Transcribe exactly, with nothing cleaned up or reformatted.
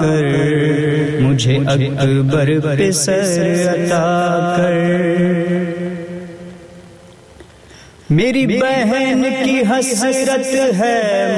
कर, मुझे अकबर पे सर अता कर। मेरी बहन की हसरत है